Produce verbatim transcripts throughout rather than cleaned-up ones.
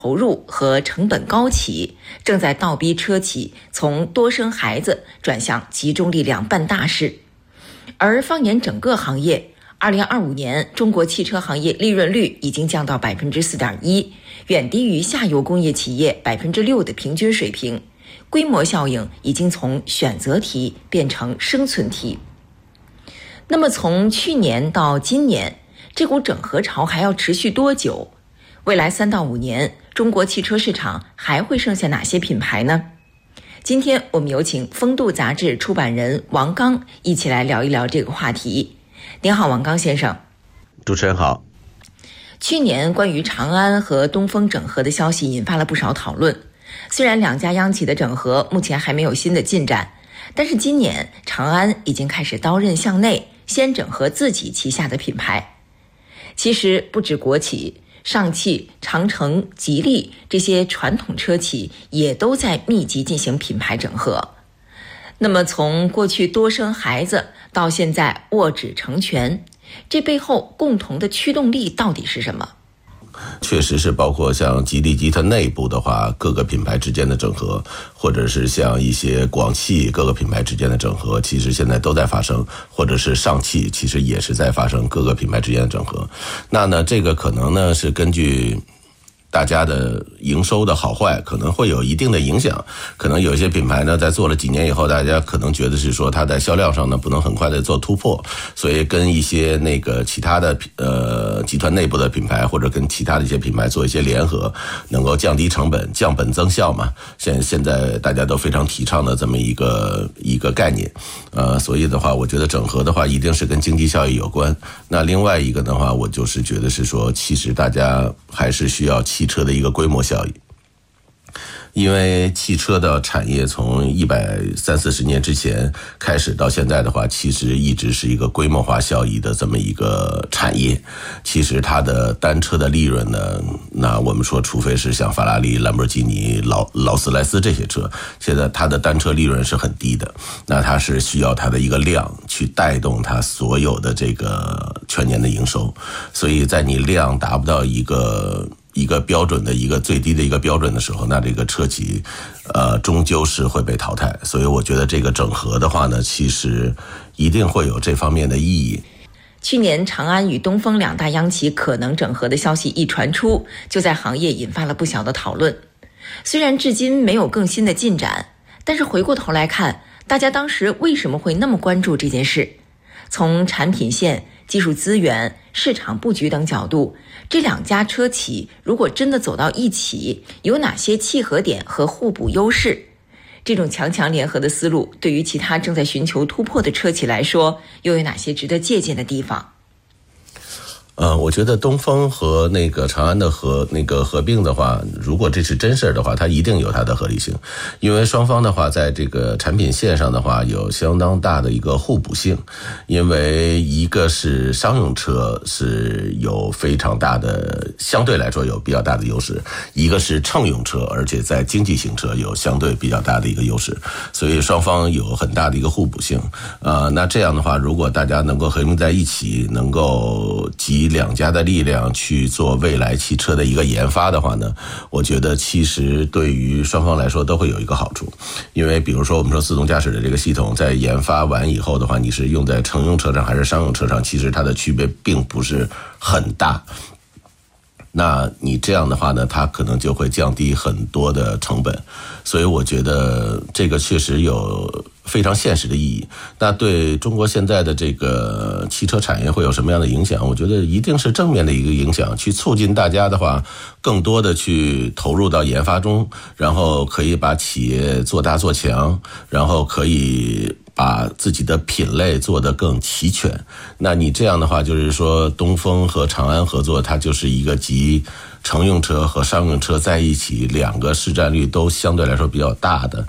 投入和成本高企，正在倒逼车企从多生孩子转向集中力量办大事。而放眼整个行业，二零二五年中国汽车行业利润率已经降到 百分之四点一， 远低于下游工业企业 百分之六 的平均水平，规模效应已经从选择题变成生存题。那么从去年到今年，这股整合潮还要持续多久？未来三到五年，中国汽车市场还会剩下哪些品牌呢？今天我们有请风度杂志出版人王刚一起来聊一聊这个话题。您好，王刚先生。 主持人好。 去年关于长安和东风整合的消息引发了不少讨论。虽然两家央企的整合目前还没有新的进展，但是今年长安已经开始刀刃向内，先整合自己旗下的品牌。其实不止国企，上汽、长城、吉利这些传统车企也都在密集进行品牌整合。那么从过去多生孩子到现在握指成拳，这背后共同的驱动力到底是什么？ 确实是包括像吉利集团内部的话，各个品牌之间的整合，或者是像一些广汽各个品牌之间的整合，其实现在都在发生，或者是上汽其实也是在发生各个品牌之间的整合。那呢，这个可能呢是根据大家的营收的好坏可能会有一定的影响，可能有些品牌呢在做了几年以后，大家可能觉得是说它在销量上呢不能很快的做突破，所以跟一些那个其他的呃集团内部的品牌或者跟其他的一些品牌做一些联合，能够降低成本，降本增效嘛。现现在大家都非常提倡的这么一个一个概念，呃，所以的话，我觉得整合的话一定是跟经济效益有关。那另外一个的话，我就是觉得是说，其实大家还是需要汽车的一个规模效益，因为汽车的产业从一百三四十年之前开始到现在的话，其实一直是一个规模化效益的这么一个产业。其实它的单车的利润呢，那我们说除非是像法拉利、兰博基尼、劳劳斯莱斯这些车，现在它的单车利润是很低的，那它是需要它的一个量去带动它所有的这个全年的营收，所以在你量达不到一个一个标准的一个最低的一个标准的时候，那这个车企呃终究是会被淘汰。所以我觉得这个整合的话呢，其实一定会有这方面的意义。 去年长安与东风两大央企可能整合的消息一传出，就在行业引发了不小的讨论。虽然至今没有更新的进展，但是回过头来看，大家当时为什么会那么关注这件事？从产品线、技术资源、市场布局等角度，这两家车企如果真的走到一起，有哪些契合点和互补优势？这种强强联合的思路，对于其他正在寻求突破的车企来说，又有哪些值得借鉴的地方？ 呃，我觉得东风和那个长安的合那个合并的话，如果这是真事儿的话，它一定有它的合理性，因为双方的话在这个产品线上的话有相当大的一个互补性，因为一个是商用车是有非常大的，相对来说有比较大的优势，一个是乘用车，而且在经济型车有相对比较大的一个优势，所以双方有很大的一个互补性。呃，那这样的话，如果大家能够合并在一起，能够集两家的力量去做未来汽车的一个研发的话呢，我觉得其实对于双方来说都会有一个好处。因为比如说我们说自动驾驶的这个系统在研发完以后的话，你是用在乘用车上还是商用车上，其实它的区别并不是很大。那你这样的话呢，它可能就会降低很多的成本，所以我觉得这个确实有非常现实的意义。那对中国现在的这个汽车产业会有什么样的影响？我觉得一定是正面的一个影响，去促进大家的话更多的去投入到研发中，然后可以把企业做大做强，然后可以把自己的品类做得更齐全。那你这样的话，就是说东风和长安合作，它就是一个集乘用车和商用车在一起，两个市占率都相对来说比较大的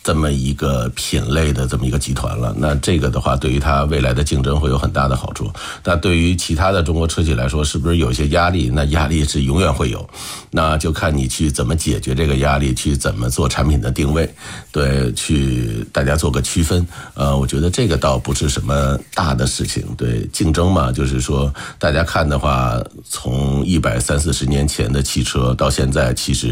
这么一个品类的这么一个集团了，那这个的话对于它未来的竞争会有很大的好处。那对于其他的中国车企来说，是不是有一些压力？那压力是永远会有，那就看你去怎么解决这个压力，去怎么做产品的定位，对，去大家做个区分。呃，我觉得这个倒不是什么大的事情。对，竞争嘛，就是说大家看的话，从一百三四十年前的汽车到现在，其实